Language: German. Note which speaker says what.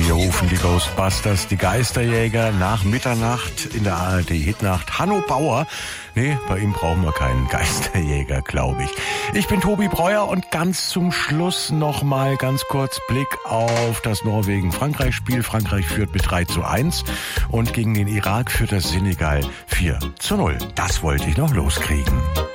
Speaker 1: Hier rufen die Ghostbusters, die Geisterjäger nach Mitternacht in der ARD Hitnacht. Hanno Bauer. Nee, bei ihm brauchen wir keinen Geisterjäger, glaube ich. Ich bin Tobi Breuer und ganz zum Schluss noch mal ganz kurz Blick auf das Norwegen-Frankreich-Spiel. Frankreich führt mit 3:1 und gegen den Irak führt das Senegal 4:0. Das wollte ich noch loskriegen.